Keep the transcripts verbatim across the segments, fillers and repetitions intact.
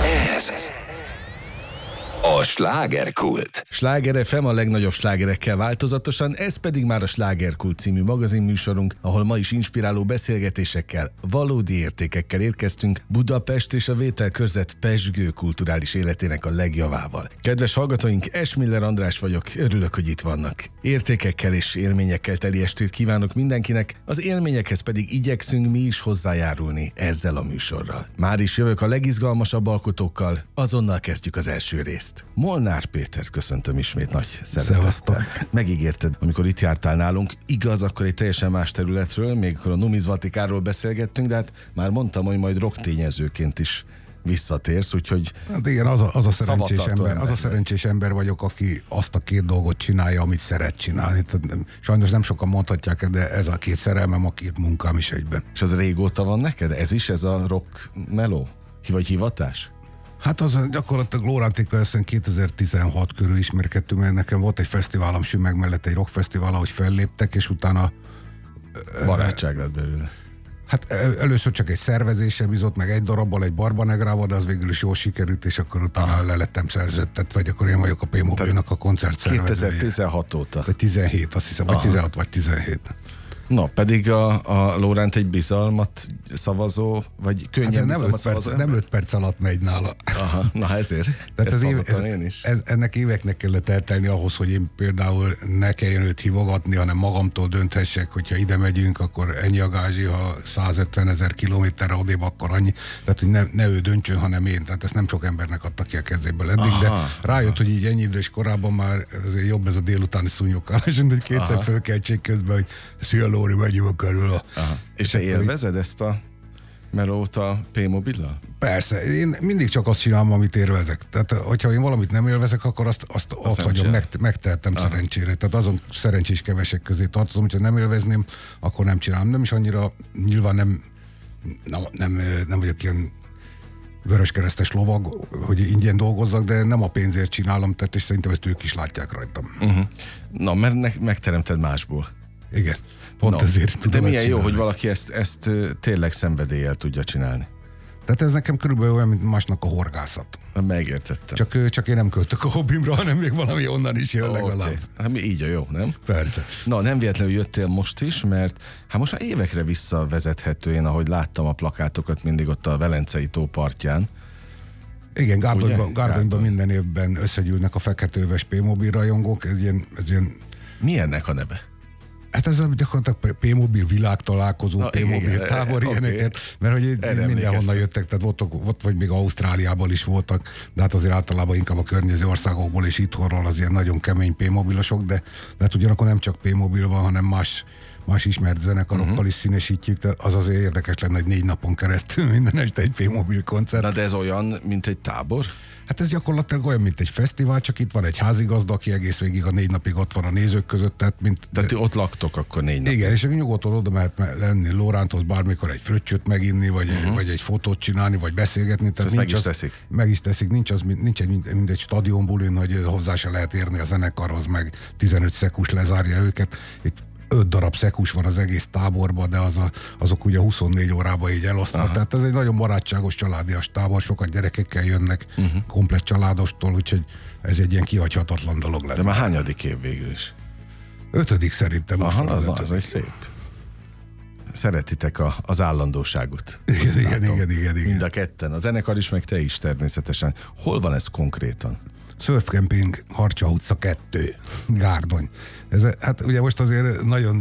Ez a Slágerkult. Sláger ef em a legnagyobb slágerekkel változatosan, ez pedig már a Slágerkult című magazinműsorunk, ahol ma is inspiráló beszélgetésekkel, valódi értékekkel érkeztünk Budapest és a vételkörzet pezsgő kulturális életének a legjavával. Kedves hallgatóink, Esmiller András vagyok, örülök, hogy itt vannak. Értékekkel és élményekkel teli estét kívánok mindenkinek, az élményekhez pedig igyekszünk mi is hozzájárulni ezzel a műsorral. Már is jövök a legizgalmasabb alkotókkal, azonnal kezdjük az első részt. Molnár Pétert köszöntöm ismét nagy szeretettel. Megígérted, amikor itt jártál nálunk, igaz, akkor egy teljesen más területről, még akkor a numizmatikáról beszélgettünk, de hát már mondtam, hogy majd rocktényezőként is visszatérsz, úgyhogy... Hát igen, az a, az a szerencsés ember, az a szerencsés ember vagyok, aki azt a két dolgot csinálja, amit szeret csinálni. Sajnos nem sokan mondhatják, de ez a két szerelmem, a két munkám is egyben. És az régóta van neked? Ez is, ez a rock meló? Vagy hivatás? Hát az gyakorlatilag Lórántékkal ezt kétezer-tizenhat körül ismerkedtünk, mert nekem volt egy fesztiválom Sümeg mellett, egy rockfesztivál, ahogy felléptek, és utána... Barátság lett belőle. Hát először csak egy szervezése bizott, meg egy darabbal, egy barbanegrával, de az végül is jól sikerült, és akkor utána ah. le lettem szerződtet, vagy akkor én vagyok a P-Mobilnak a koncertszervezője. kétezer-tizenhat óta? Vagy tizenhét, azt hiszem, vagy tizenhat vagy tizenhét. No, pedig a, a Lóránt egy bizalmat szavazó, vagy könnyen hát nem bizalmat szavazó perc, nem öt perc alatt megy nála. Aha, na ezért. Tehát ez éve, ez, én is. Ez, ennek éveknek kellett eltelni ahhoz, hogy én például ne kelljen őt hívogatni, hanem magamtól dönthessek, hogyha ide megyünk, akkor ennyi a gázsi, ha százötven ezer kilométerre odébb, akkor annyi. Tehát, hogy ne, ne ő döntsön, hanem én. Tehát ezt nem sok embernek adta ki a kezéből eddig, aha, de rájött, aha. hogy így ennyi idős korában már azért jobb ez a délutáni szúnyogálás, hogy kétszer fölkeltség közben, hogy szia Lóri, megyünk körül. A... És te élvezed így... ezt a melót a P-Mobillal? Persze, én mindig csak azt csinálom, amit élvezek. Tehát, hogyha én valamit nem élvezek, akkor azt, azt, azt ott hagyom, meg, megtehetem aha. szerencsére. Tehát azon szerencsés kevesek közé tartozom, hogyha nem élvezném, akkor nem csinálom. Nem is annyira, nyilván nem, nem, nem, nem vagyok ilyen vöröskeresztes lovag, hogy ingyen dolgozzak, de nem a pénzért csinálom, tehát és szerintem ezt ők is látják rajtam. Uh-huh. Na, mert ne, megteremted másból. Igen, pont no, ezért tudom. De milyen jó, hogy valaki ezt, ezt tényleg szenvedéllyel tudja csinálni. Tehát ez nekem körülbelül olyan, mint másnak a horgászat. Megértettem. Csak, csak én nem költök a hobbimra, hanem még valami onnan is jön legalább. Okay. Hát így a jó, nem? Persze. Na, nem véletlenül jöttél most is, mert hát most már évekre visszavezethető, én ahogy láttam a plakátokat mindig ott a Velencei tó partján. Igen, Gárdonyban, Gárdonyban minden évben összegyűlnek a feketőves P-Mobil rajongók. Ez ilyen, ez ilyen... Mi ennek a neve? Hát ez gyakorlatilag P-Mobil világtalálkozó, ah, P-Mobil igen, tábor okay. ilyeneket, mert hogy mindenhonnan jöttek, tehát voltak, ott vagy még Ausztráliából is voltak, de hát azért általában inkább a környező országokból és itthonról az ilyen nagyon kemény P-Mobilosok, de, de hát ugyanakkor nem csak P-Mobil van, hanem más más ismert zenekarokkal uh-huh. is színesítjük, de az azért érdekes lenne, hogy négy napon keresztül minden este egy P-Mobil koncert. Na de ez olyan, mint egy tábor? Hát ez gyakorlatilag olyan, mint egy fesztivál, csak itt van egy házigazda, aki egész végig a négy napig ott van a nézők között. Tehát, mint, tehát de... ott laktok akkor négy napig? Igen, és nyugodtan oda mehet lenni Lóránthoz bármikor egy fröccsöt meginni, vagy, uh-huh. vagy egy fotót csinálni, vagy beszélgetni. Tehát meg is az, teszik? Meg is teszik, nincs, az, nincs egy, mint, mint egy stadionbulin, hogy hozzá se lehet érni a zenekarhoz, meg tizenöt szekus lezárja őket. Itt öt darab szekus van az egész táborban, de az a, azok ugye huszonnégy órában így elosztva. Aha. Tehát ez egy nagyon barátságos, családias tábor, sokan gyerekekkel jönnek, uh-huh. komplett családostól, úgyhogy ez egy ilyen kihagyhatatlan dolog lenne. De már hányadik év végül is? Ötödik szerintem. Aha, az, az, az egy szép. Szeretitek a, az állandóságot. Igen, igen, igen, igen, igen. Mind a ketten. A zenekar is, meg te is természetesen. Hol van ez konkrétan? Surfcamping, Harcsa utca kettő, Gárdony. Ez, hát ugye most azért nagyon,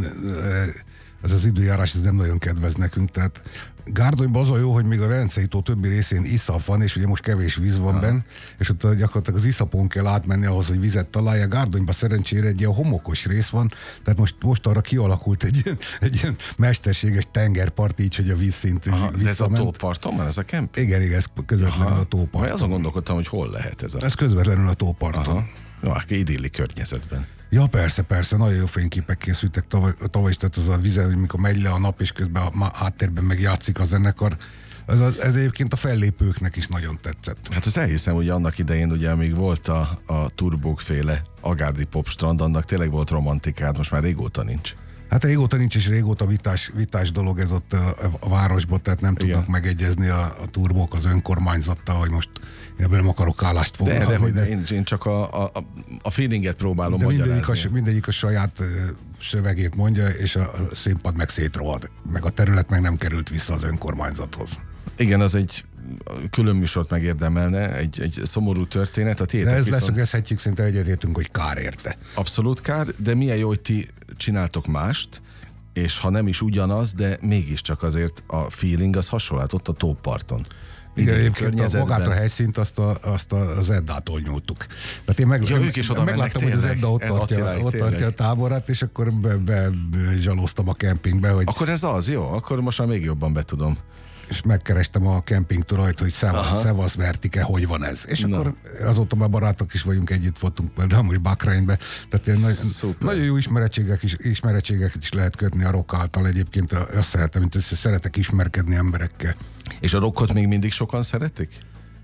ez az időjárás ez nem nagyon kedvez nekünk, tehát Gárdonyban az a jó, hogy még a Velencei tó többi részén iszap van, és ugye most kevés víz van benne, és ott gyakorlatilag az iszapon kell átmenni ahhoz, hogy vizet találja. Gárdonyban szerencsére egy ilyen homokos rész van, tehát most, most arra kialakult egy ilyen, egy ilyen mesterséges tengerpart, így, hogy a vízszint visszament. De ez a tóparton van ez a kemp? Igen, igen, ez közvetlenül aha. a tóparton. Majd azon gondolkodtam, hogy hol lehet ez a... Ez közvetlenül a tóparton. Aha. Jó, hát idilli környezetben. Ja, persze, persze, nagyon jó fényképek készültek tavaly, tavaly is, tehát az a vize, hogy mikor megy le a nap, és közben a háttérben megjátszik a zenekar. Ez, az, ez egyébként a fellépőknek is nagyon tetszett. Hát azt elhiszem, hogy annak idején ugye, amíg volt a, a turbókféle agárdi popstrand, annak tényleg volt romantikád, most már régóta nincs. Hát régóta nincs, és régóta vitás, vitás dolog ez ott a, a városban, tehát nem Igen. tudnak megegyezni a, a turbók az önkormányzattal, hogy most ebben nem akarok állást foglalni. De, de, de én, én csak a, a, a feelinget próbálom de mindegyik magyarázni. a, mindegyik a saját uh, szövegét mondja, és a, a színpad meg szétrohad. Meg a terület meg nem került vissza az önkormányzathoz. Igen, az egy külön műsort megérdemelne, egy, egy szomorú történet. A de ez viszont... leszögezhetjük, szinte egyetértünk, hogy kár érte. Abszolút kár, de milyen jó, hogy ti csináltok mást, és ha nem is ugyanaz, de mégiscsak azért a feeling az hasonlít ott a tóparton. Igen, egyébként a, magát a helyszínt azt, a, azt a, az Eddától nyújtuk. Tehát én meg, ja, ők is oda megláttam, hogy az Edda ott tartja, ott tartja a táborát, és akkor bezsalóztam be, be, a kempingbe. Hogy akkor ez az, jó? Akkor most már még jobban betudom. És megkerestem a kemping tulajt, hogy szevasz Vertike, hogy van ez. És Na. akkor azóta már barátok is vagyunk, együtt voltunk például most Bakreinbe. Tehát ilyen nagy, nagyon jó ismerettségek is, ismerettségeket is lehet kötni a rock által. Egyébként azt szeretem, mint ezt szeretek ismerkedni emberekkel. És a rockot még mindig sokan szeretik?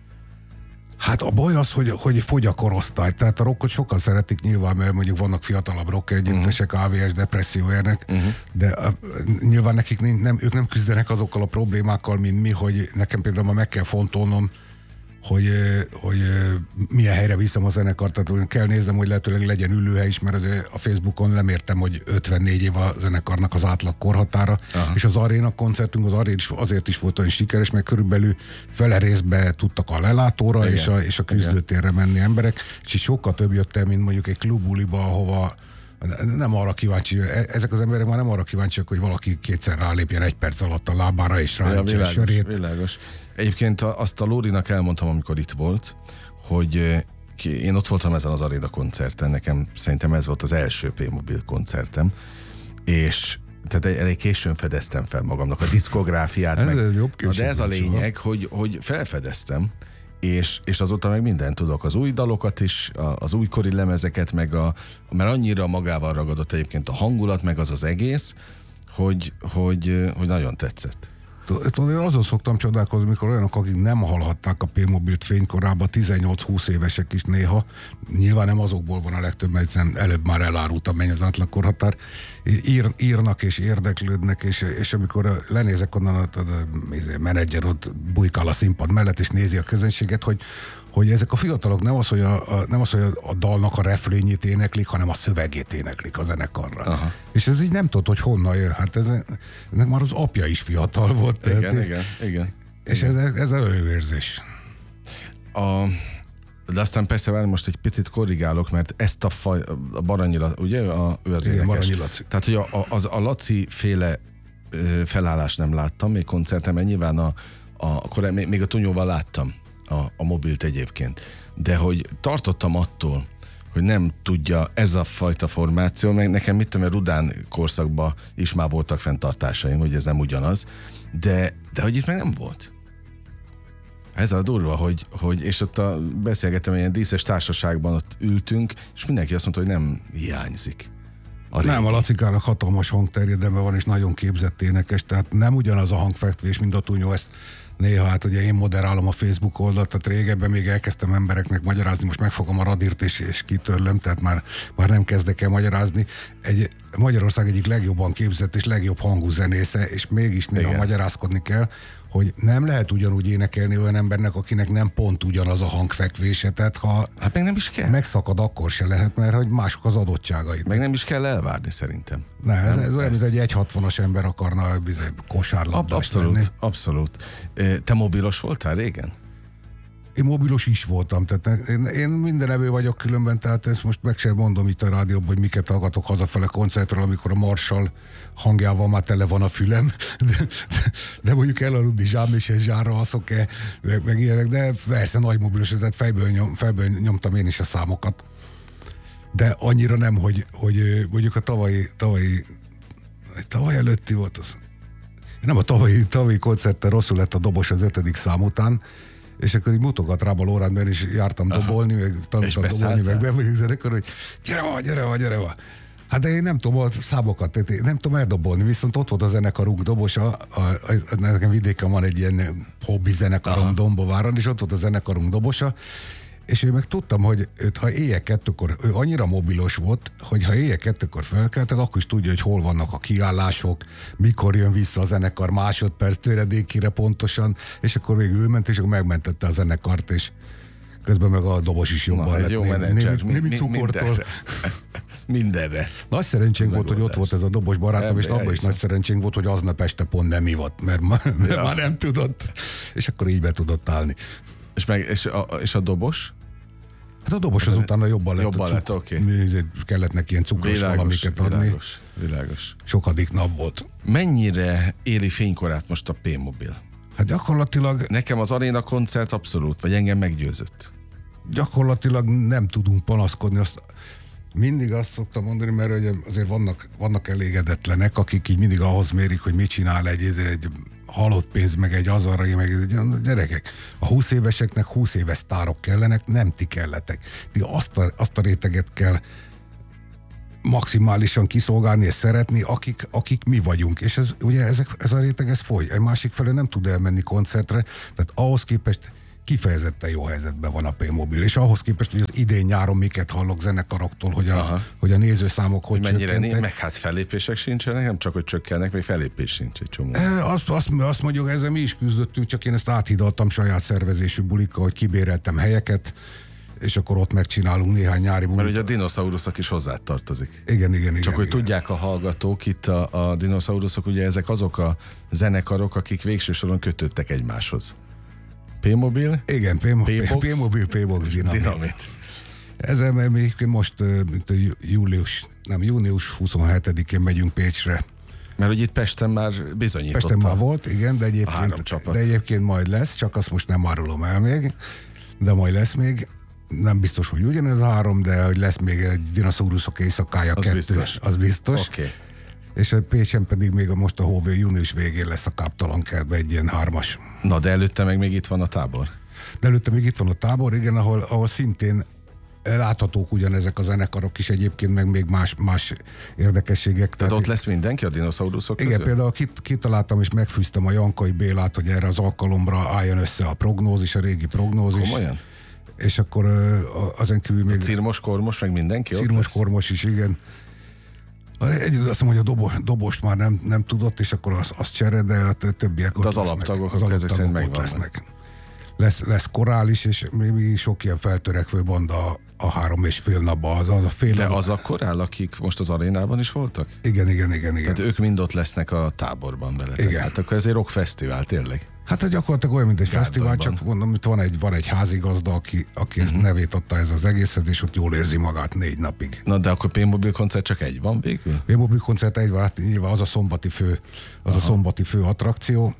Hát a baj az, hogy, hogy fogy a korosztály. Tehát a rockot sokan szeretik nyilván, mert mondjuk vannak fiatalabb rock együttesek, uh-huh. á vé es, depresszió érnek, uh-huh. de a, nyilván nekik nem, ők nem küzdenek azokkal a problémákkal, mint mi, hogy nekem például ma meg kell fontolnom, hogy, hogy milyen helyre viszem a zenekart, tehát kell néznem, hogy lehetőleg legyen ülőhely is, mert a Facebookon lemértem, hogy ötvennégy év a zenekarnak az átlag korhatára, aha. és az aréna koncertünk az aréna is, azért is volt olyan sikeres, mert körülbelül fele részbe tudtak a lelátóra és a, és a küzdőtérre menni emberek, és így sokkal több jött el, mint mondjuk egy klubuliba, ahova nem arra kíváncsi, ezek az emberek már nem arra kíváncsiak, hogy valaki kétszer rálépjen egy perc alatt a lábára, és rájön a sörét. Világos. Egyébként azt a Lórinak elmondtam, amikor itt volt, hogy én ott voltam ezen az Aréna koncerten, nekem szerintem ez volt az első P-Mobil koncertem, és tehát elég későn fedeztem fel magamnak a diszkográfiát. ez meg, jobb na de ez a lényeg, hogy, hogy felfedeztem, és, és azóta meg mindent tudok, az új dalokat is, az újkori lemezeket, meg a, mert annyira magával ragadott egyébként a hangulat, meg az az egész, hogy, hogy, hogy nagyon tetszett. Én azon szoktam csodálkozni, mikor olyanok, akik nem hallhatták a P-Mobilt fénykorában, tizennyolc-húsz évesek is néha, nyilván nem azokból van a legtöbb, mert előbb már elárultam, mennyi az átlagkorhatár, ír, írnak és érdeklődnek, és, és amikor lenézek onnan, a, a, a menedzser ott bujkál a színpad mellett, és nézi a közönséget, hogy hogy ezek a fiatalok nem az, hogy a, a, nem az, hogy a dalnak a refrényét éneklik, hanem a szövegét éneklik a zenekarra. Aha. És ez így nem tudod, hogy honnan jön. Hát ez, ennek már az apja is fiatal volt. Igen, tehát, igen, igen. És igen. ez, ez előérzés. A, de aztán persze most egy picit korrigálok, mert ezt a faj, a Baranyi Laci, ugye? A, ő az igen, énekes. Laci. Tehát, hogy a, a, az, a Laci féle ö, felállást nem láttam, még koncerten, nyilván a, a, akkor még, még a Tunyóval láttam. A, a mobilt egyébként. De hogy tartottam attól, hogy nem tudja ez a fajta formáció, meg nekem mit tudom, Rudán korszakban is már voltak fenntartásaim, hogy ez nem ugyanaz, de, de hogy itt meg nem volt. Ez a durva, hogy, hogy és ott a, beszélgettem, ilyen díszes társaságban ott ültünk, és mindenki azt mondta, hogy nem hiányzik. A nem, a Lacikának hatalmas hangterjedelme van, és nagyon képzett énekes, tehát nem ugyanaz a hangfekvés, mint a Tunyó, ezt néha, hát ugye én moderálom a Facebook oldalt, tehát régebben még elkezdtem embereknek magyarázni, most megfogom a radírt és, és kitörlöm, tehát már, már nem kezdek el magyarázni. Egy, Magyarország egyik legjobban képzett és legjobb hangú zenésze, és mégis néha igen. magyarázkodni kell, hogy nem lehet ugyanúgy énekelni olyan embernek, akinek nem pont ugyanaz a hangfekvése, tehát ha hát meg nem is kell. megszakad, akkor se lehet, mert hogy mások az adottságai. Meg nem is kell elvárni szerintem. Ne, ez, ez olyan, mint egy egy hatvanas ember akarna kosárlabdást abszolút, lenni. Abszolút. Te mobilos voltál régen? Én mobilos is voltam, tehát én, én minden evő vagyok különben, tehát ezt most meg sem mondom itt a rádióban, hogy miket hallgatok hazafele koncertről, amikor a Marshall hangjával már tele van a fülem, de, de, de mondjuk elaludni zsám és egy zsárra haszok-e, meg, meg ilyenek, de persze nagy mobilos, tehát fejből, nyom, fejből nyomtam én is a számokat. De annyira nem, hogy, hogy mondjuk a tavalyi, tavalyi, tavaly előtti volt az. Nem a tavalyi, tavalyi koncerten rosszul lett a dobos az ötödik szám után, és akkor így mutogat rá a Lórán, mert is jártam aha. dobolni, meg tanultam dobolni, meg be vagyok zenekar, hogy gyere van, gyere van, gyere van. Hát de én nem tudom a számokat, nem tudom eldobolni, viszont ott volt a zenekarunk dobosa, a, a, nekem vidéken van egy ilyen hobbi zenekarom Dombováron, és ott volt a zenekarunk dobosa, és én meg tudtam, hogy őt, ha éjjel kettőkor, ő annyira mobilos volt, hogy ha éjjel kettőkor felkeltek, akkor is tudja, hogy hol vannak a kiállások, mikor jön vissza a zenekar másodperc töredékére pontosan, és akkor végül ő ment, és akkor megmentette a zenekart, és közben meg a dobos is jobban Na, lett. jó némi, menedzser, némi, némi mi- cukortól. mindenre. Mindenre. Nagy szerencsénk volt, hogy ott volt ez a dobos barátom, és Ebbe abban is elhiszem. nagy szerencsénk volt, hogy aznap este pont nem ivott, mert, ma, mert Ja. már nem tudott. És akkor így be tudott állni. És, meg, és, a, és a dobos? Hát a dobos azután jobban lett. Jobban a lett, cuk- oké. mi- Kellett neki ilyen cukros Világos, valamiket adni. világos, világos. Sokadik nap volt. Mennyire éli fénykorát most a P-mobil? Hát gyakorlatilag, Nekem az aréna koncert abszolút, vagy engem meggyőzött. gyakorlatilag nem tudunk panaszkodni. Azt, mindig azt szoktam mondani, mert ugye azért vannak, vannak elégedetlenek, akik így mindig ahhoz mérik, hogy mit csinál egy, egy halott pénz, meg egy azarra, meg egy gyerekek. A húsz éveseknek húsz éves sztárok kellenek, nem ti kelletek. Ti azt a, azt a réteget kell maximálisan kiszolgálni és szeretni, akik, akik mi vagyunk. És ez, ugye ezek, ez a réteg, ez foly. Egy másik felé nem tud elmenni koncertre, tehát ahhoz képest kifejezetten jó helyzetben van a P-mobil, és ahhoz képest, hogy az idén-nyáron miket hallok zenekaroktól, hogy a, hogy a nézőszámok hogy Mennyire csökkentek. né, meg hát fellépések sincsenek, nem csak, hogy csökkennek, még fellépés sincs egy csomó. E, Azt, azt, azt mondjuk, ezzel mi is küzdöttünk, csak én ezt áthidaltam saját szervezésű bulikkal, hogy kibéreltem helyeket, és akkor ott megcsinálunk néhány nyári bulit. Mert ugye a dinoszauruszok is hozzá tartozik. Igen, igen, igen. Csak hogy igen. tudják a hallgatók, itt a, a dinoszauruszok, ugye ezek azok a zenekarok, akik végső soron kötődtek egymáshoz. P-mobil, Igen, P-mobil, P-box, P-mobil, P-box, dinamit. dinamit. Ezzel mert még most, mint a július, nem, június huszonhetedikén megyünk Pécsre. Mert hogy itt Pesten már bizonyította. Pesten már volt, igen, de három egyébként, csapat. de egyébként majd lesz, csak azt most nem árulom el még, de majd lesz még. Nem biztos, hogy ugyanez a három, de hogy lesz még egy dinoszauruszok éjszakája Az kettő. biztos. Az biztos. Oké. Okay. És a Pécsen pedig még a most a hóvő június végén lesz a Káptalan kertben egy ilyen hármas. Na, de előtte meg még itt van a tábor. De előtte még itt van a tábor, igen, ahol, ahol szintén láthatók ugyanezek a zenekarok is egyébként, meg még más, más érdekességek. Tehát ott lesz mindenki a dinoszauruszok igen, közül? például kit, kitaláltam és megfűztem a Jankai Bélát, hogy erre az alkalomra álljon össze a prognózis, a régi prognózis. Komolyan? És akkor ö, azen kívül még... Cirmos, Kormos, meg mindenki ott Cirmos, lesz? Kormos is, igen. Egyedül azt mondom, hogy a dobo, dobost már nem, nem tudott, és akkor azt az csere, de a többiek ott az lesznek. alaptagok, Az akkor ezek szerint alaptagok ott megvannak. lesznek. Lesz, lesz korál is, és még sok ilyen feltörekvő banda a, a három és fél napban. Az, az a fél De az, az a korál, akik most az arénában is voltak? Igen, igen, igen, igen. Tehát ők mind ott lesznek a táborban veletek. Igen. Hát akkor ez egy rockfesztivál, tényleg. Hát gyakorlatilag olyan, mint egy Gárdonyban. fesztivál, csak mondom, itt van egy, van egy házigazda, aki, aki Mhm. ezt nevét adta ez az egészhez, és ott jól érzi magát négy napig. Na, de akkor P-mobil koncert csak egy van végül? P-mobil koncert egy van, hát nyilván az a szombati fő, az Aha. a szombati fő attrakció.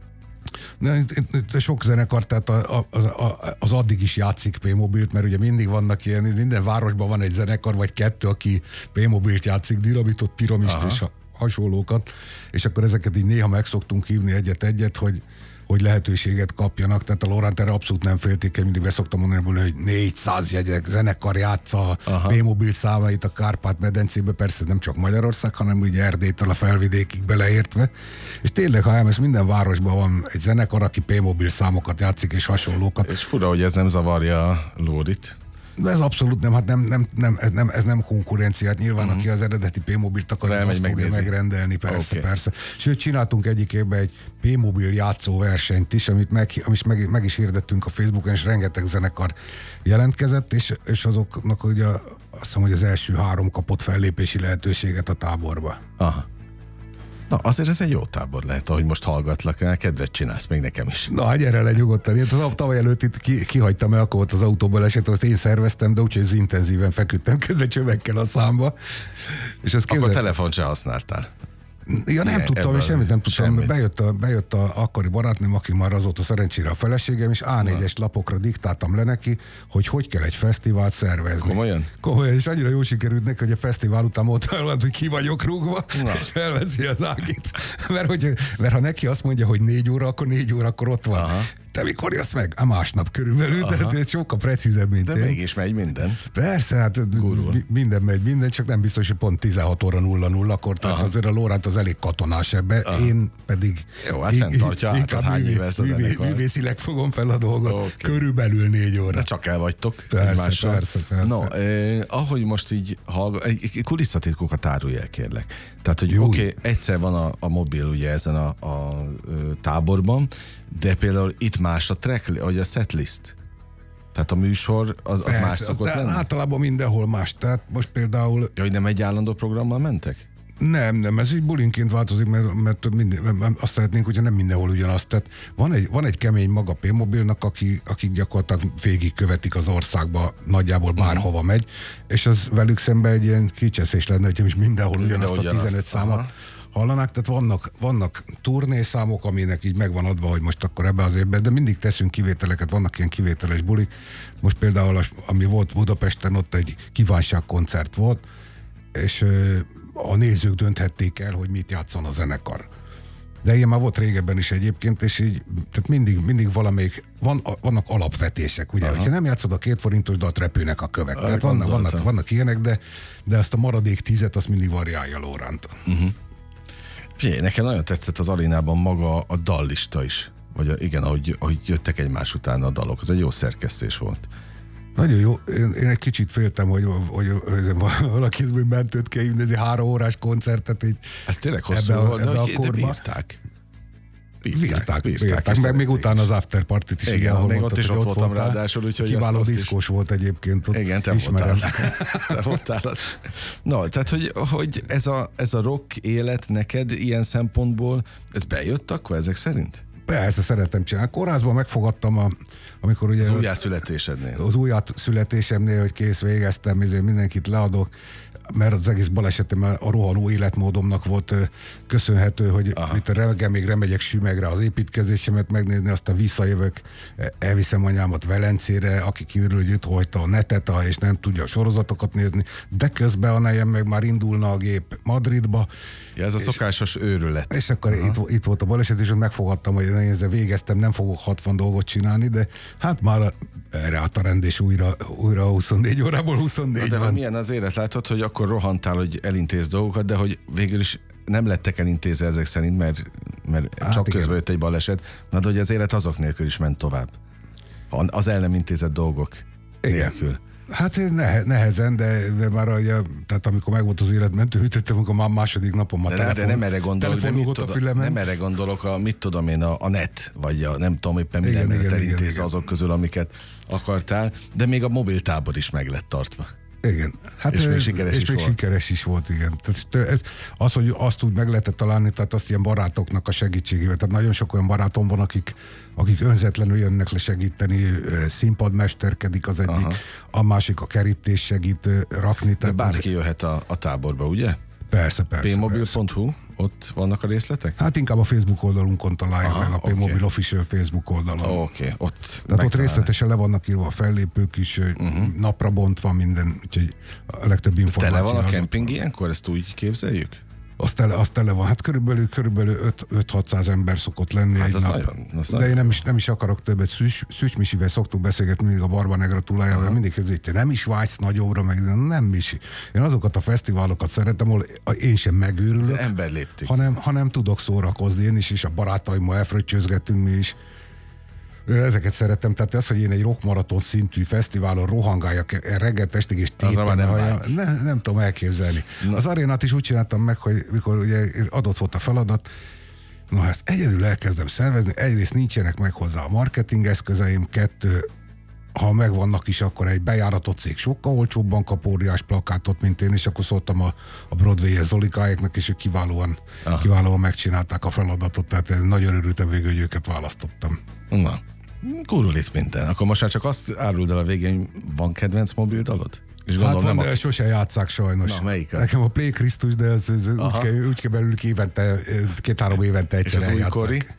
De itt, itt, itt sok zenekar, tehát a, a, a, az addig is játszik P-mobilt, mert ugye mindig vannak ilyen, minden városban van egy zenekar, vagy kettő, aki P-mobilt játszik, dinamitot, piramist Aha. és a, hasonlókat, és akkor ezeket így néha meg szoktunk hívni egyet-egyet, hogy hogy lehetőséget kapjanak, tehát a Lorant erre abszolút nem féltékeny, mindig beszoktam mondani, hogy négyszáz jegyek, zenekar játsza a P-mobil számait a Kárpát-medencébe, persze nem csak Magyarország, hanem ugye Erdélytől a felvidékig beleértve, és tényleg, ha elmész, minden városban van egy zenekar, aki P-mobil számokat játszik, és hasonlókat. És fura, hogy ez nem zavarja a Lórit. De ez abszolút nem, hát nem, nem, nem, ez, nem ez nem konkurenciát. Nyilván, uh-huh. aki az eredeti P-mobilt akar, Az az azt fogja megnézi. megrendelni, persze, Okay. persze. Sőt, csináltunk egyik évben egy P-mobil játszó versenyt is, amit meg, amit meg, meg is hirdettünk a Facebookon, és rengeteg zenekar jelentkezett, és, és azoknak ugye azt hiszem, hogy az első három kapott fellépési lehetőséget a táborba. Aha. Na, azért ez egy jó tábor lehet, ahogy most hallgatlak, kedvet csinálsz, még nekem is. Na, hát gyere le nyugodtan. Én az tavaly előtt itt ki, kihagytam el, akkor volt az autóból eset, azt én szerveztem, de úgyhogy az intenzíven feküdtem közben csövekkel a számba. És ez Akkor telefont se használtál. Ja, nem Igen, tudtam, ebben és semmit nem tudtam. semmit. Bejött a, bejött a akkori barátnőm, aki már azóta szerencsére a feleségem, és á négyes lapokra diktáltam le neki, hogy hogy kell egy fesztivált szervezni. Komolyan? Komolyan, és annyira jó sikerült neki, hogy a fesztivál után ott van, hogy ki vagyok rúgva, Na. és felveszi az Ágit. Mert, hogy, mert ha neki azt mondja, hogy négy óra, akkor négy órakor ott van. Aha. te mikor jössz meg? A másnap körülbelül, aha. Tehát sokkal precízebb, mint de én. mégis megy minden. Persze, hát Gurul. minden megy, minden, csak nem biztos, hogy pont tizenhat óra nulla nulla, akkor tehát azért a Lóránt az elég katonás ebbe, aha. én pedig... Jó, hát fenntartja, hát az hány éve ez a zenekar. Művészileg fogom fel a dolgot, okay. körülbelül négy óra. De csak el vagytok. Persze, persze, persze. No, eh, ahogy most így hallgat, kulisszatitkokat árulj el, kérlek. Tehát, hogy oké, okay, egyszer van a, a mobil ugye ezen a, a, a táborban, de például itt más a track, vagy a setlist. Tehát a műsor az, az persze, más szokott lenni? Általában mindenhol más. Tehát most például... Ja, hogy nem egy állandó programmal mentek? Nem, nem, ez így bulinként változik, mert, mert minden, azt szeretnénk, hogyha nem mindenhol ugyanaz. Tehát van egy, van egy kemény maga P-mobilnak, aki, akik gyakorlatilag végig követik az országba, nagyjából bárhova uh-huh. megy, és az velük szemben egy ilyen kicseszés lenne, hogyha is mindenhol ugyanazt a tizenöt számot hallanák. Tehát vannak, vannak turnészámok, aminek így megvan adva, hogy most akkor ebbe az évben, de mindig teszünk kivételeket, vannak ilyen kivételes bulik. Most például, ami volt Budapesten, ott egy kívánságkoncert volt, és a nézők dönthették el, hogy mit játszon a zenekar. De ilyen már volt régebben is egyébként, és így, tehát mindig, mindig valamelyik, van, vannak alapvetések, ugye, hogyha nem játszod a két forintos dalt, repülnek a kövek. A, tehát vannak, vannak, vannak ilyenek, de, de ezt a maradék tízet, azt mindig variálja Lóránt. Uh-huh. Figyelj, nekem nagyon tetszett az arénában maga a dallista is. Vagy a, igen, ahogy, ahogy jöttek egymás után a dalok. Ez egy jó szerkesztés volt. Nagyon jó. Én, én egy kicsit féltem, hogy, hogy, hogy valaki mentőt kell hívni, ez egy három órás koncertet. Így ez tényleg hosszú volt, de, de, de bírták. Bírták, bírták, bírták, bírták meg még utána az after partit is. Igen, igen, még mondtad, ott is ott, ott voltam voltál, ráadásul, úgyhogy kiváló diszkós volt egyébként. Ott igen, te ismerem. voltál. Te voltál az. No, tehát, hogy, hogy ez, a, ez a rock élet neked ilyen szempontból, ez bejött akkor ezek szerint? Persze, szeretem csinálni. Kórházban megfogadtam, a, amikor ugye... Az újjászületésednél. Az újjászületésemnél, hogy kész, végeztem, ezért mindenkit leadok, mert az egész balesetem a rohanó életmódomnak volt köszönhető, hogy itt a reggel még remegyek Sümegre az építkezésemet megnézni, aztán visszajövök, elviszem anyámat Velencére, aki kiderül, hogy itt hagyta a netet, és nem tudja a sorozatokat nézni, de közben a nejem meg már indulna a gép Madridba. Ja, ez a szokásos őrület. És akkor itt, itt volt a baleset, és megfogadtam, hogy én ezzel végeztem, nem fogok hatvan dolgot csinálni, de hát már erre állt a rend, és újra, újra huszonnégy órából huszonnégy de van. Milyen az élet, látod, hogy akkor rohantál, hogy elintéz dolgokat, de hogy végül is nem lettek elintézve ezek szerint, mert, mert hát csak igen. Közben jött egy baleset, na, de hogy az élet azok nélkül is ment tovább. Az el nem intézett dolgok nélkül. Hát nehe, nehezen, de, de már ugye, tehát amikor megvolt az életmentő, ütöttem, amikor már második napon már telefon, de nem erre gondolok, de mit tudom, nem erre gondolok, a, mit tudom én, a, a net, vagy a, nem tudom éppen mi igen, lenne elintézve azok közül, amiket akartál, de még a mobiltábor is meg lett tartva. Igen. Hát és még sikeres, és is, még volt. sikeres is volt, igen. Tehát ez, az, hogy azt úgy meg lehetett találni, tehát azt ilyen barátoknak a segítségével. Tehát nagyon sok olyan barátom van, akik, akik önzetlenül jönnek le segíteni, színpadmesterkedik az egyik, aha. a másik a kerítés segít rakni. De bárki az... jöhet a, a táborba, ugye? Persze, persze. p mobil pont hu, ott vannak a részletek? Hát inkább a Facebook oldalunkon találja aha, meg, a okay. P-Mobil Official Facebook oldalon. Oké, okay, ott Tehát ott részletesen le vannak írva a fellépők is, uh-huh. napra bontva minden, úgyhogy a legtöbb információ. Tele van a kemping ilyenkor, ezt úgy képzeljük? Az tele, az tele van. Hát körülbelül, körülbelül öt-hatszáz ember szokott lenni hát egy nap. Nagyon, de nagyon. Én nem is, nem is akarok többet. Szűs, Szűcs Misivel szoktuk beszélgetni mindig a Barba Negra tulajával, uh-huh. mindig kérdezik, te nem is vágysz nagyobbra, meg nem Misi. Én azokat a fesztiválokat szeretem, ahol én sem megőrülök, ember lépték. hanem, hanem tudok szórakozni. Én is, és a barátaimmal elfröccsözgetünk mi is. Ezeket szeretem, tehát az, hogy én egy rockmaraton szintű fesztiválon rohangáljak reggel estig és tépen, nem, ne, nem tudom elképzelni. Na. Az arénát is úgy csináltam meg, hogy mikor ugye adott volt a feladat, na ezt egyedül elkezdem szervezni, egyrészt nincsenek meg hozzá a marketing eszközeim, kettő, ha megvannak is, akkor egy bejáratott cég sokkal olcsóbban kap óriás plakátot, mint én, és akkor szóltam a, a Broadway-es Zolikáéknak, és ők kiválóan, kiválóan megcsinálták a feladatot, tehát nagyon örültem végül, hogy őket választottam. Na. Kurul itt minden. Akkor most már csak azt áruld el a végén, hogy van kedvenc mobil dalod? És hát van, nem de a... sose játsszák sajnos. Na, melyik az? Nekem a Play Christus, de ez, ez úgy, kell, úgy kell belül évente, két-három évente egyszer eljátszák. És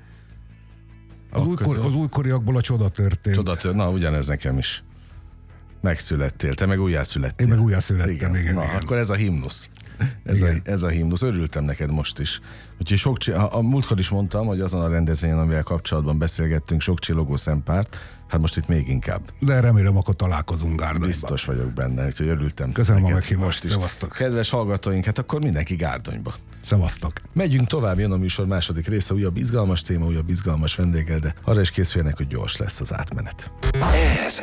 az újkori? Az, az újkoriakból a csoda történt. Csoda történt, na ugyanez nekem is. Megszülettél, te meg újjászülettél. Én meg újjászülettem, igen. igen, igen, na, igen. akkor ez a himnusz. Ez a, ez a himnusz. Örültem neked most is. Úgyhogy sok, a, a múltkor is mondtam, hogy azon a rendezvényen, amivel kapcsolatban beszélgettünk, sok csillogó szempárt, hát most itt még inkább. De remélem, akkor találkozunk Gárdonyban. Biztos vagyok benne, úgyhogy örültem. Köszönöm a meghívást, szevasztok. Kedves hallgatóink, hát akkor mindenki Gárdonyba. Szevasztok. Megyünk tovább, jön a műsor második része, újabb izgalmas téma, újabb izgalmas vendéggel, de arra is készüljenek, hogy gyors lesz az átmenet. Ez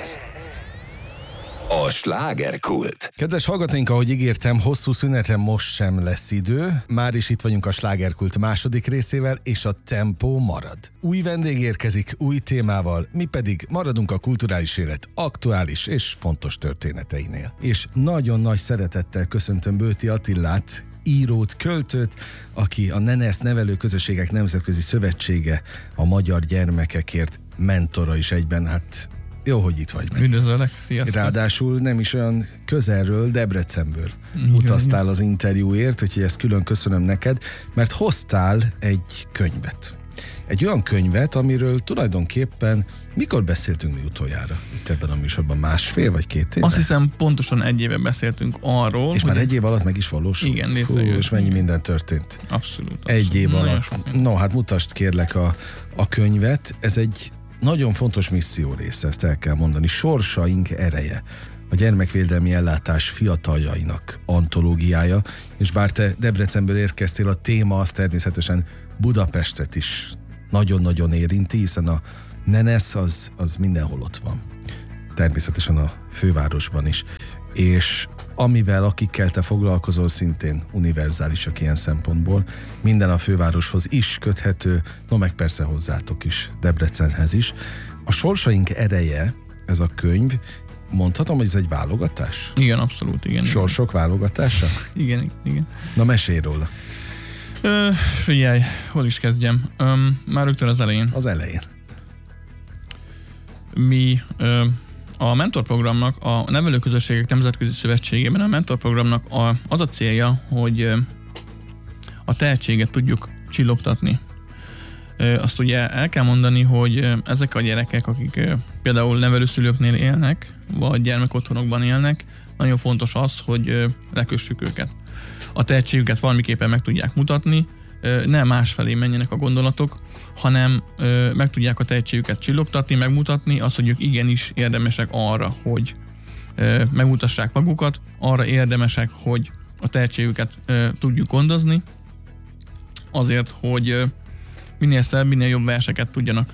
a slágerkult. Kedves hallgatóink, ahogy ígértem, hosszú szünetre most sem lesz idő. Már is itt vagyunk a slágerkult második részével, és a tempó marad. Új vendég érkezik, új témával, mi pedig maradunk a kulturális élet aktuális és fontos történeteinél. És nagyon nagy szeretettel köszöntöm Bőti Attilát, írót, költőt, aki a NENESZ Nevelőközösségek Nemzetközi Szövetsége a magyar gyermekekért mentora is egyben, hát jó, hogy itt vagy meg. Üdvözöllek, sziasztok! Ráadásul nem is olyan közelről, Debrecenből utaztál az interjúért, úgyhogy ezt külön köszönöm neked, mert hoztál egy könyvet. Egy olyan könyvet, amiről tulajdonképpen mikor beszéltünk mi utoljára? Itt ebben a műsorban másfél vagy két éve? Azt hiszem pontosan egy éve beszéltünk arról. És már egy év alatt meg is valósult? Igen, létrejött. És mennyi minden történt? Abszolút. abszolút. Egy év Nagyon alatt. No, hát mutasd kérlek a, a könyvet. Ez egy nagyon fontos misszió része, ezt el kell mondani. Sorsaink ereje. A gyermekvédelmi ellátás fiataljainak antológiája, és bár te Debrecenből érkeztél, a téma az természetesen Budapestet is nagyon-nagyon érinti, hiszen a NENESZ az, az mindenhol ott van. Természetesen a fővárosban is. És amivel, akikkel te foglalkozol, szintén univerzálisak ilyen szempontból. Minden a fővároshoz is köthető, no meg persze hozzátok is, Debrecenhez is. A Sorsaink ereje, ez a könyv, mondhatom, hogy ez egy válogatás? Igen, abszolút, igen. Sorsok igen. válogatása? Igen, igen. Na, mesélj róla. Ö, figyelj, hol is kezdjem? Ö, már rögtön az elején. Az elején. Mi ö, a mentorprogramnak, a Nevelőközösségek Nemzetközi Szövetségében a mentorprogramnak a, az a célja, hogy ö, a tehetséget tudjuk csillogtatni. Ö, azt ugye el kell mondani, hogy ö, ezek a gyerekek, akik ö, például nevelőszülőknél élnek, vagy gyermekotthonokban élnek, nagyon fontos az, hogy ö, lekössük őket. A tehetségüket valamiképpen meg tudják mutatni, nem másfelé menjenek a gondolatok, hanem meg tudják a tehetségüket csillogtatni, megmutatni, azt, hogy ők igenis érdemesek arra, hogy megmutassák magukat, arra érdemesek, hogy a tehetségüket tudjuk gondozni, azért, hogy minél szebb, minél jobb verseket tudjanak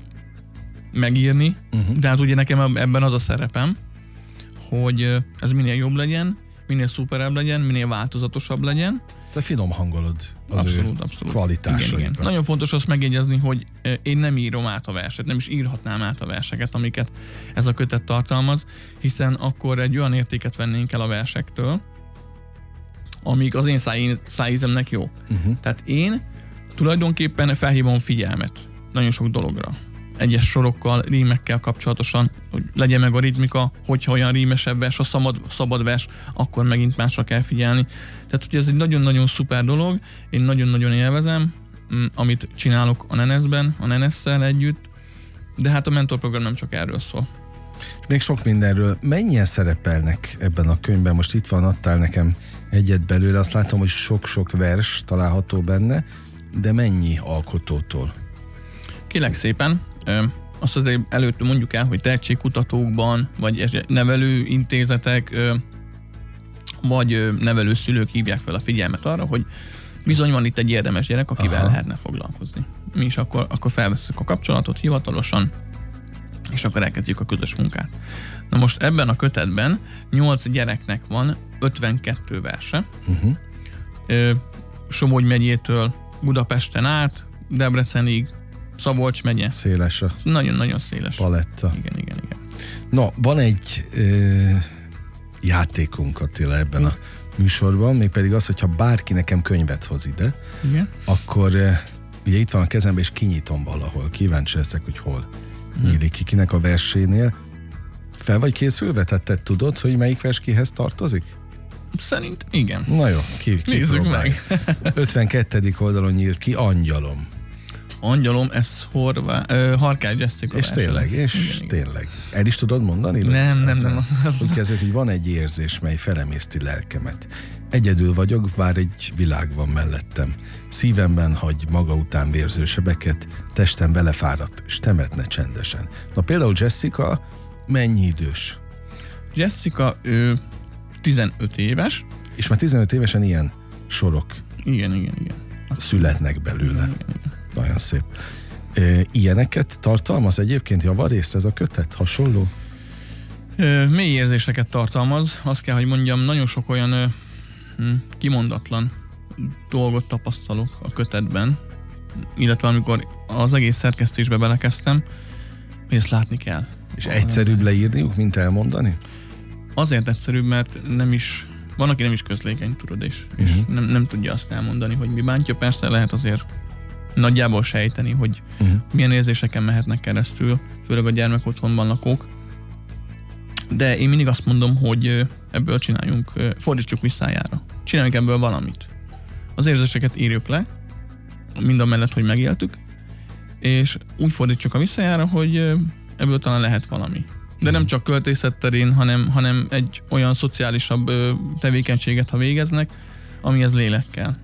megírni. Uh-huh. De hát ugye nekem ebben az a szerepem, hogy ez minél jobb legyen, minél szuperebb legyen, minél változatosabb legyen. Te finom hangolod az abszolút, ő abszolút. kvalitásaikat. Igen, igen. Nagyon fontos azt megjegyezni, hogy én nem írom át a verset, nem is írhatnám át a verseket, amiket ez a kötet tartalmaz, hiszen akkor egy olyan értéket vennénk el a versektől, amik az én szájízemnek jó. Uh-huh. Tehát én tulajdonképpen felhívom figyelmet nagyon sok dologra. Egyes sorokkal, rímekkel kapcsolatosan, hogy legyen meg a ritmika, hogyha olyan rímesebb vers, a szabad, szabad vers, akkor megint másra kell figyelni. Tehát, hogy ez egy nagyon-nagyon szuper dolog, én nagyon-nagyon élvezem, amit csinálok a NENESZ-ben, a NENESZ-szel együtt, de hát a mentorprogram nem csak erről szól. Még sok mindenről. Mennyien szerepelnek ebben a könyvben? Most itt van, adtál nekem egyet belőle, azt látom, hogy sok-sok vers található benne, de mennyi alkotótól? Kérlek szépen, azt azért előtt mondjuk el, hogy tehetségkutatókban, vagy nevelőintézetek, vagy nevelőszülők hívják fel a figyelmet arra, hogy bizony van itt egy érdemes gyerek, akivel Aha. lehetne foglalkozni. Mi is akkor, akkor felvesszük a kapcsolatot hivatalosan, és akkor elkezdjük a közös munkát. Na most ebben a kötetben nyolc gyereknek van ötvenkettő verse. Uh-huh. Somogy megyétől Budapesten át, Debrecenig, Szabolcs megye. Széles a Nagyon-nagyon széles paletta. Igen, igen, igen. No, van egy ö, játékunk, Attila, ebben a műsorban, mégpedig az, hogyha bárki nekem könyvet hoz ide, igen. akkor ö, ugye itt van a kezemben, és kinyitom valahol. Kíváncsi leszek, hogy hol hmm. nyílik ki, kinek a versénél. Fel vagy készülve? Tehát te tudod, hogy melyik vers kihez tartozik? Szerint igen. Na jó, ki, ki nézzük meg. ötvenkettedik oldalon nyílt ki, Angyalom. angyalom, ez Horvá, ö, Harkály Jessica. És tényleg, lesz. és igen, tényleg. Igen. El is tudod mondani? Nem, nem, nem. Az úgy kezdődik, hogy van egy érzés, mely felemészti lelkemet. Egyedül vagyok, bár egy világ van mellettem. Szívemben hagy maga után vérző sebeket, testem belefáradt, és temetne csendesen. Na például Jessica mennyi idős? Jessica, ő tizenöt éves. És már tizenöt évesen ilyen sorok Igen, igen, igen. születnek belőle. Igen, igen. Nagyon szép. Ilyeneket tartalmaz egyébként javarészt ez a kötet? Hasonló? Ö, mély érzéseket tartalmaz. Azt kell, hogy mondjam, nagyon sok olyan ö, kimondatlan dolgot tapasztalok a kötetben, illetve amikor az egész szerkesztésbe belekezdtem, hogy ezt látni kell. És egyszerűbb leírniuk, mint elmondani? Azért egyszerűbb, mert nem is, van, aki nem is közlékeny, tudod, és, és uh-huh. nem, nem tudja azt elmondani, hogy mi bántja. Persze lehet azért nagyjából sejteni, hogy uh-huh. milyen érzéseken mehetnek keresztül, főleg a gyermekotthonban lakók. De én mindig azt mondom, hogy ebből csináljunk, fordítsuk visszájára. Csináljunk ebből valamit. Az érzéseket írjuk le, mindamellett, hogy megéltük, és úgy fordítsuk a visszájára, hogy ebből talán lehet valami. De nem csak költészet terén, hanem, hanem egy olyan szociálisabb tevékenységet, ha végeznek, amihez lélek kell.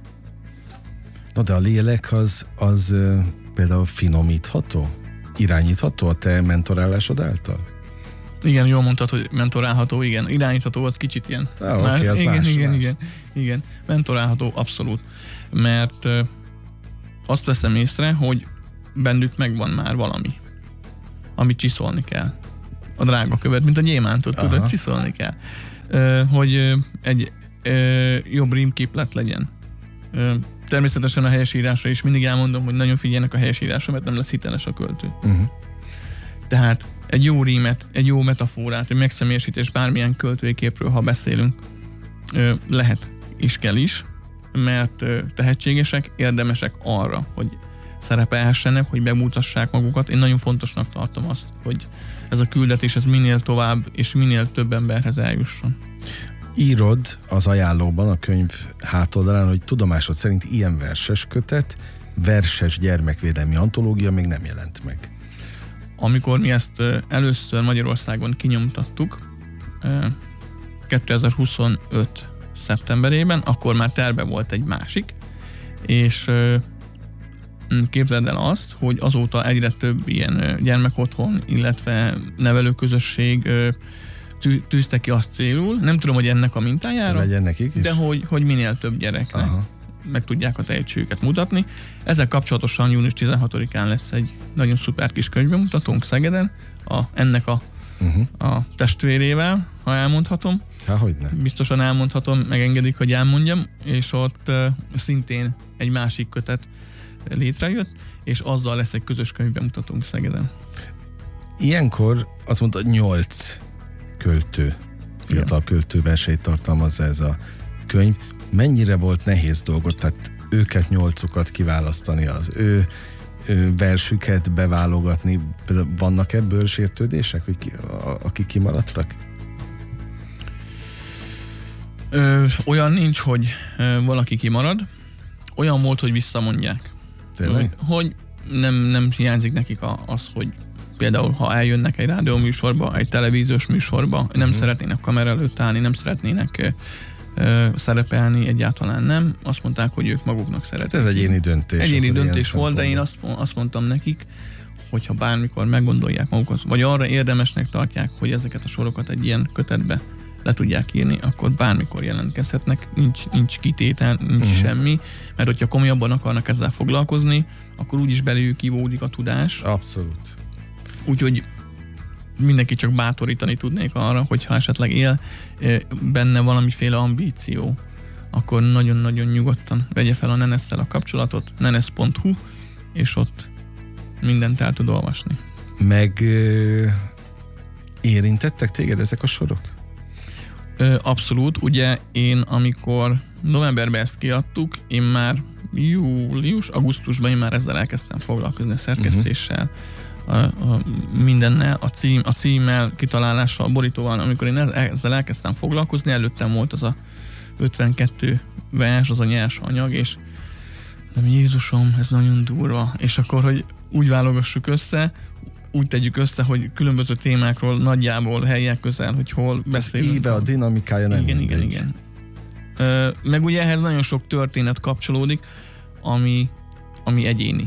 Na de a lélek az, az például finomítható? Irányítható a te mentorálásod által? Igen, jól mondtad, hogy mentorálható, igen. Irányítható, az kicsit ilyen. Ah, oké, okay, az igen, más, igen, más. igen, igen. Mentorálható, abszolút. Mert ö, azt veszem észre, hogy bennük megvan már valami, amit csiszolni kell. A drága követ, mint a gyémántot, tudod, csiszolni kell. Ö, hogy ö, egy ö, jobb rímképlet legyen. Ö, természetesen a helyesírásra is mindig elmondom, hogy nagyon figyeljenek a helyesírásra, mert nem lesz hiteles a költő. Uh-huh. Tehát egy jó rímet, egy jó metaforát, egy megszemélyesítés bármilyen költői képről, ha beszélünk, lehet és kell is, mert tehetségesek, érdemesek arra, hogy szerepelhessenek, hogy bemutassák magukat. Én nagyon fontosnak tartom azt, hogy ez a küldetés ez minél tovább és minél több emberhez eljusson. Írod az ajánlóban, a könyv hátoldalán, hogy tudomásod szerint ilyen verses kötet, verses gyermekvédelmi antológia még nem jelent meg. Amikor mi ezt először Magyarországon kinyomtattuk, kétezer-huszonöt szeptemberében, akkor már terve volt egy másik, és képzeld el azt, hogy azóta egyre több ilyen gyermekotthon, illetve nevelőközösség tűzte ki azt célul, nem tudom, hogy ennek a mintájára, legyen nekik is, de hogy, hogy minél több gyereknek Aha. meg tudják a tehetségüket mutatni. Ezzel kapcsolatosan június tizenhatodikán lesz egy nagyon szuper kis könyvbemutatónk Szegeden, a, ennek a, uh-huh. a testvérével, ha elmondhatom. Há, hogyne. Biztosan elmondhatom, megengedik, hogy elmondjam, és ott uh, szintén egy másik kötet létrejött, és azzal lesz egy közös könyvbemutatónk Szegeden. Ilyenkor azt mondta, nyolc költő, fiatal Igen. költő verseit tartalmazza ez a könyv. Mennyire volt nehéz dolgot, tehát őket nyolcukat kiválasztani, az ő, ő versüket beválogatni? Vannak ebből sértődések, hogy ki, a, akik kimaradtak? Ö, olyan nincs, hogy ö, valaki kimarad. Olyan volt, hogy visszamondják. Hogy, hogy nem, nem hiányzik nekik a, az, hogy például ha eljönnek egy rádióműsorba, egy televíziós műsorba, uh-huh. nem szeretnének kamera előtt állni, nem szeretnének ö, szerepelni, egyáltalán nem. Azt mondták, hogy ők maguknak szeretnék. Ez egyéni döntés. Egyéni döntés volt, de én azt, azt mondtam nekik, hogyha bármikor meggondolják magukat, vagy arra érdemesnek tartják, hogy ezeket a sorokat egy ilyen kötetbe le tudják írni, akkor bármikor jelentkezhetnek, nincs, nincs kitétel, nincs uh-huh. semmi, mert hogyha komolyabban akarnak ezzel foglalkozni, akkor úgyis belőlük ivódik a tudás. Abszolút. Úgyhogy mindenki csak bátorítani tudnék arra, hogyha esetleg él benne valamiféle ambíció, akkor nagyon-nagyon nyugodtan vegye fel a Nenesszel a kapcsolatot, nenesz pont hu, és ott mindent el tud olvasni. Meg ö, érintettek téged ezek a sorok? Ö, abszolút. Ugye én, amikor novemberben ezt kiadtuk, én már július, augusztusban én már ezzel elkezdtem foglalkozni a szerkesztéssel, uh-huh. a, a mindennel, a, cím, a címmel, kitalálással, a borítóval. Amikor én ezzel elkezdtem foglalkozni, előttem volt az a ötvenkettő vers, az a nyers anyag, és de Jézusom, ez nagyon durva. És akkor, hogy úgy válogassuk össze, úgy tegyük össze, hogy különböző témákról nagyjából helyek közel, hogy hol beszélünk. Íve, a dinamikája nem igen, mindegy. igen, igen. Ö, meg ugye ehhez nagyon sok történet kapcsolódik, ami, ami egyéni.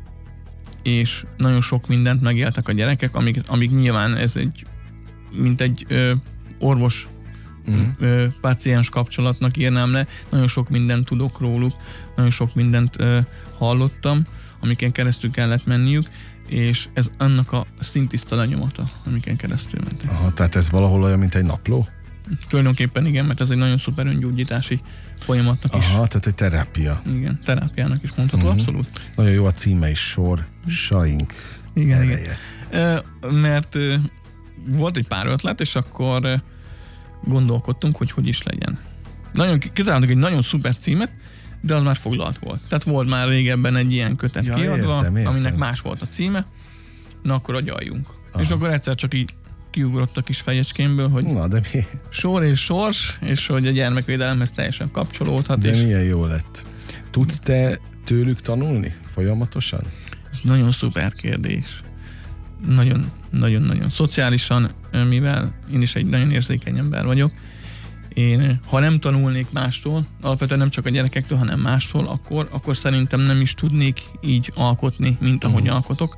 És nagyon sok mindent megéltek a gyerekek, amik, amik nyilván ez egy, mint egy ö, orvos uh-huh. ö, páciens kapcsolatnak írnám le. Nagyon sok mindent tudok róluk, nagyon sok mindent ö, hallottam, amiken keresztül kellett menniük, és ez annak a szintiszta lenyomata, amiken keresztül mentek. Aha, tehát ez valahol olyan, mint egy napló? Tulajdonképpen igen, mert ez egy nagyon szuper öngyógyítási folyamatnak is. Aha, tehát egy terápia. Igen, terápiának is mondható, uh-huh. abszolút. Nagyon jó a címe is, Sorsaink Igen, ereje. igen. E, mert e, volt egy pár ötlet, és akkor e, gondolkodtunk, hogy hogy is legyen. Nagyon kitaláltunk egy nagyon szuper címet, de az már foglalt volt. Tehát volt már régebben egy ilyen kötet ja, kiadva, értem, értem. aminek más volt a címe, na akkor agyaljunk. Aha. És akkor egyszer csak így kiugrott a kis fejecskémből, hogy Na, de mi? sor és sors, és hogy a gyermekvédelemhez teljesen kapcsolódhat. De és milyen jó lett. Tudsz te tőlük tanulni folyamatosan? ez nagyon szuper kérdés. Nagyon, nagyon, nagyon. Szociálisan, mivel én is egy nagyon érzékeny ember vagyok, én, ha nem tanulnék mástól, alapvetően nem csak a gyerekektől, hanem mástól, akkor, akkor szerintem nem is tudnék így alkotni, mint ahogy uh-huh. alkotok.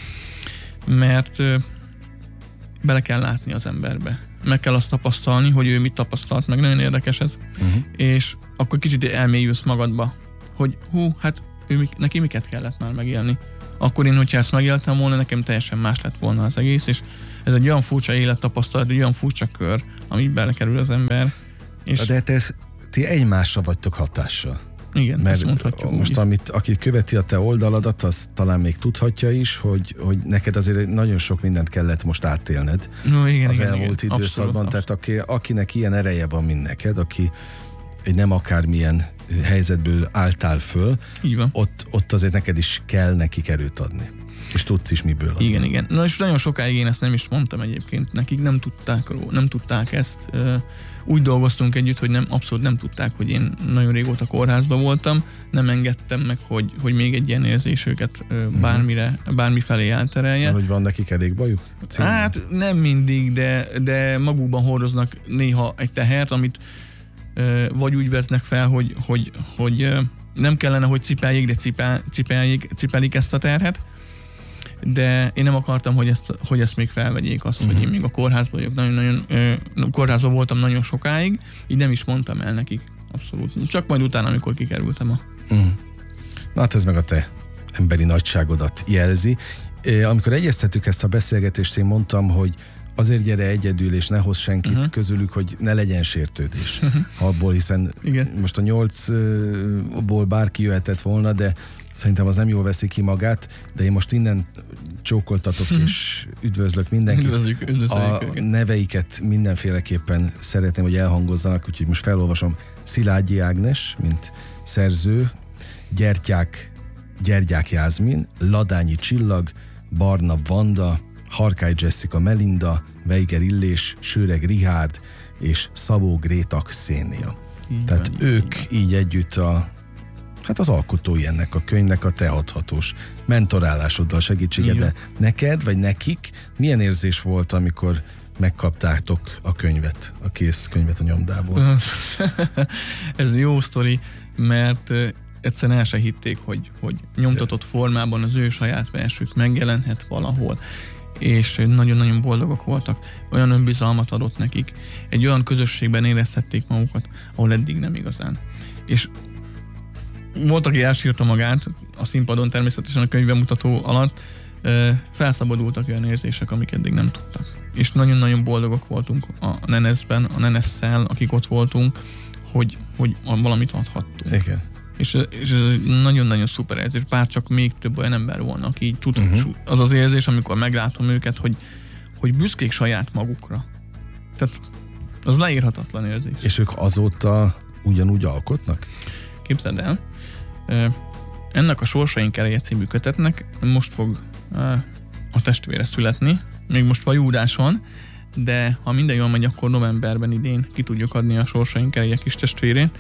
Mert bele kell látni az emberbe. Meg kell azt tapasztalni, hogy ő mit tapasztalt, meg nagyon érdekes ez. Uh-huh. És akkor kicsit elmélyülsz magadba, hogy hú, hát ő, neki miket kellett már megélni. Akkor én, hogyha ezt megéltem volna, nekem teljesen más lett volna az egész, és ez egy olyan furcsa élettapasztalat, egy olyan furcsa kör, amit belekerül az ember. És de te ez, ti egymásra vagytok hatással. Igen, mert ezt mondhatjuk. most, amit, aki követi a te oldaladat, az talán még tudhatja is, hogy, hogy neked azért nagyon sok mindent kellett most átélned no, igen, az igen, elmúlt igen. időszakban. Abszolút, tehát aki, akinek ilyen ereje van, mint neked, aki egy nem akármilyen helyzetből álltál föl, így van. Ott, ott azért neked is kell nekik erőt adni. És tudsz is miből adni. Igen, igen. Na és nagyon sokáig én ezt nem is mondtam egyébként. Nekik nem tudták, nem tudták ezt. Úgy dolgoztunk együtt, hogy nem, abszolút nem tudták, hogy én nagyon régóta kórházban voltam. Nem engedtem meg, hogy, hogy még egy ilyen érzés őket bármire, bármi felé elterelje. Mert hogy van nekik elég bajuk? Címben? Hát nem mindig, de, de magukban hordoznak néha egy tehert, amit vagy úgy vesznek fel, hogy, hogy, hogy nem kellene, hogy cipeljék, de cipel, cipeljék, cipelik ezt a terhet. De én nem akartam, hogy ezt, hogy ezt még felvegyék azt, uh-huh. hogy én még a kórházban vagyok. Nagyon-nagyon, kórházban voltam nagyon sokáig, így nem is mondtam el nekik. Abszolút. Csak majd utána, amikor kikerültem a... Uh-huh. Na hát ez meg a te emberi nagyságodat jelzi. Amikor egyeztettük ezt a beszélgetést, én mondtam, hogy azért gyere egyedül, és ne hozz senkit uh-huh. közülük, hogy ne legyen sértődés uh-huh. abból, hiszen igen. most a nyolcból bárki jöhetett volna, de szerintem az nem jól veszi ki magát, de én most innen csókoltatok, uh-huh. és üdvözlök mindenkit. Üdvözlük, üdvözlük a őket. Neveiket mindenféleképpen szeretném, hogy elhangozzanak, úgyhogy most felolvasom. Szilágyi Ágnes, mint szerző, Gyertyák, Gyergyák Jászmin, Ladányi Csillag, Barna Vanda, Harkály Jessica Melinda, Weiger Illés, Sőreg Richárd és Szabó Gréta Xénia. Így Tehát van, ők így, így együtt a, hát az alkotói ennek a könyvnek a te adhatós mentorálásoddal, segítségeddel. Neked, vagy nekik milyen érzés volt, amikor megkaptátok a könyvet, a kész könyvet a nyomdából? Ez jó sztori, mert egyszerűen el se hitték, hogy, hogy nyomtatott formában az ő saját versük megjelenhet valahol. És nagyon-nagyon boldogok voltak. Olyan önbizalmat adott nekik. Egy olyan közösségben érezhették magukat, ahol eddig nem igazán. És volt, aki elsírta magát a színpadon, természetesen a könyvbemutató alatt, felszabadultak olyan érzések, amik eddig nem tudtak. És nagyon-nagyon boldogok voltunk a Neneszben, a Nenesszel, akik ott voltunk, hogy, hogy valamit adhattunk. Igen. És, és ez egy nagyon-nagyon szuper érzés, bár csak még több olyan ember volna, aki így tud, uh-huh. az az érzés, amikor meglátom őket, hogy, hogy büszkék saját magukra. Tehát az leírhatatlan érzés. És ők azóta ugyanúgy alkotnak? Képzeld el, ennek a Sorsaink ereje című kötetnek most fog a testvére születni, még most vajúdás van, de ha minden jól megy, akkor novemberben idén ki tudjuk adni a Sorsaink ereje kis testvérét.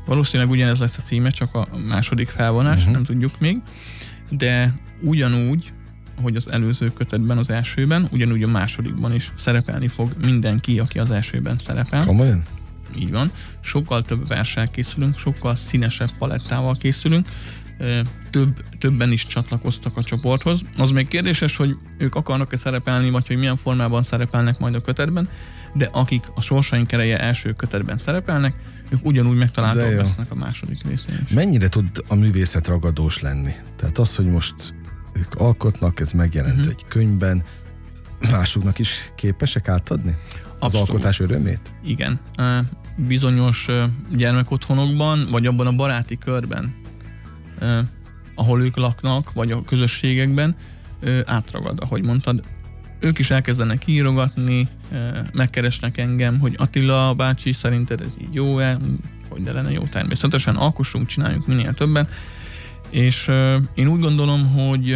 Valószínűleg ugyanez lesz a címe, csak a második felvonás, uh-huh. nem tudjuk még, de ugyanúgy, hogy az előző kötetben, az elsőben, ugyanúgy a másodikban is szerepelni fog mindenki, aki az elsőben szerepel. Komolyan? Így van. Sokkal több verssel készülünk, sokkal színesebb palettával készülünk, több, többen is csatlakoztak a csoporthoz. Az még kérdéses, hogy ők akarnak-e szerepelni, vagy hogy milyen formában szerepelnek majd a kötetben, de akik a Sorsaink ereje első kötetben szerepelnek, ők ugyanúgy megtaláltak lesznek a második részén is. Mennyire tud a művészet ragadós lenni? Tehát az, hogy most ők alkotnak, ez megjelent uh-huh. egy könyvben, másoknak is képesek átadni az Abszolút. Alkotás örömét? Igen. Bizonyos gyermekotthonokban, vagy abban a baráti körben, ahol ők laknak, vagy a közösségekben átragad, ahogy mondtad. Ők is elkezdenek írogatni, megkeresnek engem, hogy Attila bácsi, szerinted ez így jó-e? Hogy de lenne jó, természetesen alkossunk, csináljunk minél többen. És én úgy gondolom, hogy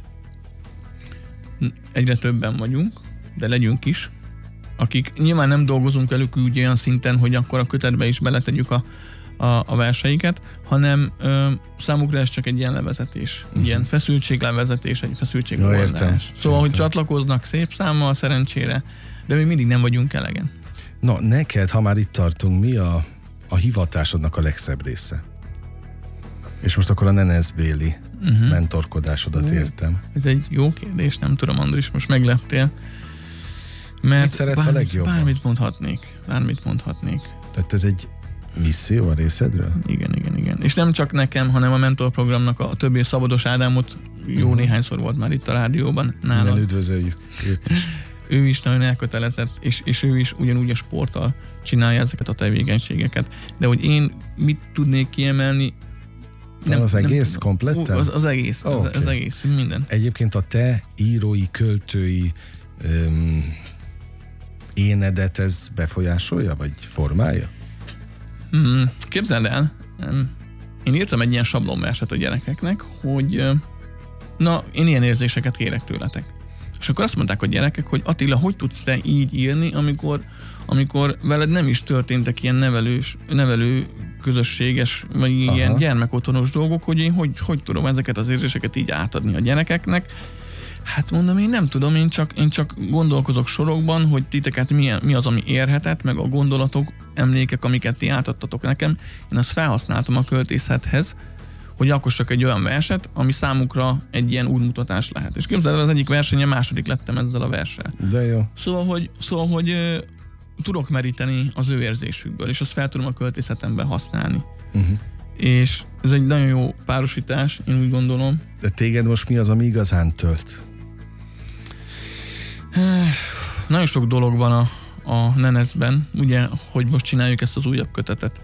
egyre többen vagyunk, de legyünk is, akik nyilván nem dolgozunk velük úgy olyan szinten, hogy akkor a kötetbe is beletegyük a, a, a verseiket, hanem ö, számukra ez csak egy ilyen levezetés, uh-huh. ilyen feszültséglevezetés, egy feszültségoldás. Szóval, értem. hogy csatlakoznak szép számmal, szerencsére, de még mindig nem vagyunk elegen. Na, neked, ha már itt tartunk, mi a, a hivatásodnak a legszebb része? És most akkor a Nenezbéli uh-huh. mentorkodásodat uh, értem. Ez egy jó kérdés, nem tudom, Andris, most megleptél. Mert mit szeretsz bármit, a legjobban? Bármit mondhatnék. Bármit mondhatnék. Tehát ez egy misszió a részedről? Igen, igen, igen. És nem csak nekem, hanem a mentorprogramnak a többi Szabados Ádámot jó uh-huh. néhányszor volt már itt a rádióban nálad. Igen, üdvözöljük őt is. Ő is nagyon elkötelezett, és, és ő is ugyanúgy a sporttal csinálja ezeket a tevékenységeket. De hogy én mit tudnék kiemelni, nem, az egész nem kompletten? Az, az egész, oh, az, okay. az egész, minden. Egyébként a te írói, költői öm, énedet ez befolyásolja, vagy formálja? Hmm, képzeld el, én írtam egy ilyen sablonverset a gyerekeknek, hogy na, én ilyen érzéseket kérek tőletek. És akkor azt mondták a gyerekek, hogy Attila, hogy tudsz te így írni, amikor, amikor veled nem is történtek ilyen nevelős, nevelő közösséges, vagy Aha. ilyen gyermekotthonos dolgok, hogy én hogy, hogy tudom ezeket az érzéseket így átadni a gyerekeknek. Hát mondom, én nem tudom, én csak, én csak gondolkozok sorokban, hogy titeket mi, mi az, ami érhetett, meg a gondolatok, emlékek, amiket ti átadtatok nekem. Én azt felhasználtam a költészethez, hogy alkossak egy olyan verset, ami számukra egy ilyen útmutatás lehet. És képzeld el, az egyik versenyen második lettem ezzel a verssel. De jó. Szóval, hogy, szóval, hogy ö, tudok meríteni az ő érzésükből, és azt fel tudom a költészetemben használni. Uh-huh. És ez egy nagyon jó párosítás, én úgy gondolom. De téged most mi az, ami igazán tölt? Nagyon sok dolog van a, a Nenezben, ugye, hogy most csináljuk ezt az újabb kötetet.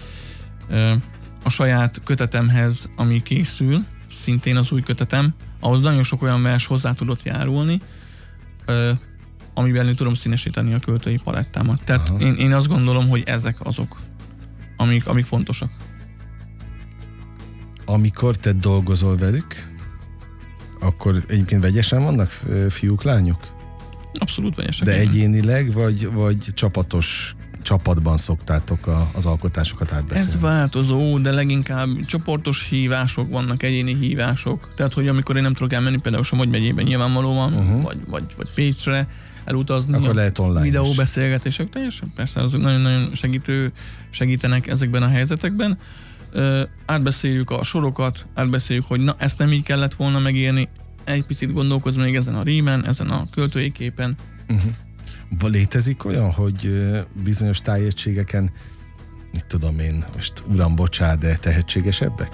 A saját kötetemhez, ami készül, szintén az új kötetem, ahhoz nagyon sok olyan vers hozzá tudott járulni, amivel én tudom színesíteni a költői palettámat. Tehát én, én azt gondolom, hogy ezek azok, amik, amik fontosak. Amikor te dolgozol velük, akkor egyébként vegyesen vannak fiúk, lányok? Abszolút vegyesek. De egyénileg, vagy, vagy csapatos csapatban szoktátok a, az alkotásokat átbeszélni? Ez változó, de leginkább csoportos hívások vannak, egyéni hívások. Tehát, hogy amikor én nem tudok elmenni, például Somogy megyében nyilvánvalóan, uh-huh. vagy, vagy, vagy Pécsre elutazni, akkor lehet online videóbeszélgetések, teljesen persze, azok nagyon-nagyon segítő, segítenek ezekben a helyzetekben. Uh, átbeszéljük a sorokat, átbeszéljük, hogy na, ezt nem így kellett volna megírni, egy picit gondolkozz még ezen a rímen, ezen a költői képen. Uh-huh. Létezik olyan, hogy bizonyos tájegységeken, mit tudom én, most uram, bocsánat, de tehetségesebbek?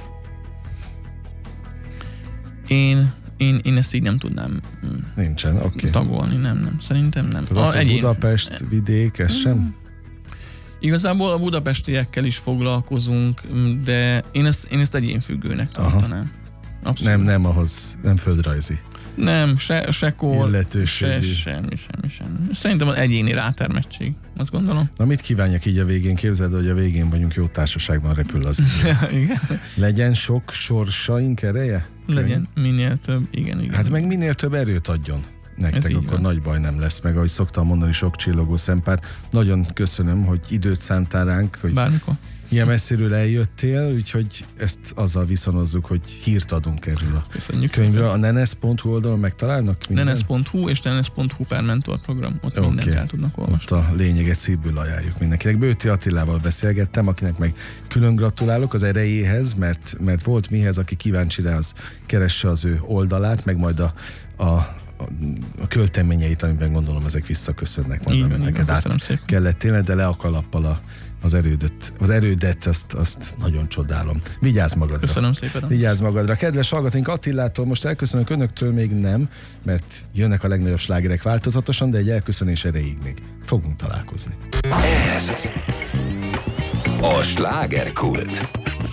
Én, én, én ezt így nem tudnám Nincsen, okay. tagolni, nem, nem, szerintem nem. Tehát az, hogy Budapest, vidék, ez hmm. sem? Igazából a budapestiekkel is foglalkozunk, de én ezt, én ezt egyénfüggőnek tartanám. Abszolút. Nem, nem ahhoz, nem földrajzi. Nem, se, se kor, se, semmi, semmi, semmi. Szerintem az egyéni rátermettség, azt gondolom. Na mit kívánjak így a végén? Képzeld, hogy a végén vagyunk, jó társaságban repül az idő. Legyen sok sorsaink ereje? Legyen, minél több, igen, igen. Hát meg minél több erőt adjon nektek, akkor van. Nagy baj nem lesz, meg ahogy szoktam mondani, sok csillogó szempár. Nagyon köszönöm, hogy időt szántál ránk, hogy Bármikor. ilyen messziről eljöttél, úgyhogy ezt azzal viszonozzuk, hogy hírt adunk erről a Köszönjük könyvről. szépen. A nenes pont hu oldalon megtalálnak minden? nenes pont hu és nenes pont hu per mentorprogram. Ott okay. mindent el tudnak olvasni. Ott a lényeget szívből ajánljuk mindenkinek. Bőti Attilával beszélgettem, akinek meg külön gratulálok az erejéhez, mert, mert volt mihez, aki kíváncsi rá, az keresse az ő oldalát, meg majd a, a a költeményeit, amiben gondolom ezek visszaköszönnek majd, amit neked át kellett tényleg, de le a kalappal a, az erődet, az erődet, azt, azt nagyon csodálom. Vigyázz magadra. Köszönöm szépen. Vigyázz magadra. Kedves hallgatóink, Attilától most elköszönök, önöktől még nem, mert jönnek a legnagyobb slágerek változatosan, de egy elköszönés erejéig még fogunk találkozni. Ez a slágerkult.